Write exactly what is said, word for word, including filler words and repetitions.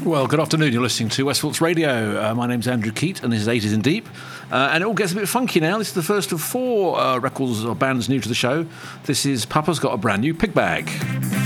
Well, good afternoon. You're listening to Westport Radio. Uh, my name's Andrew Keat, and this is eighties in Deep. Uh, and it all gets a bit funky now. This is the first of four uh, records or bands new to the show. This is Papa's Got a Brand New Pig Bag.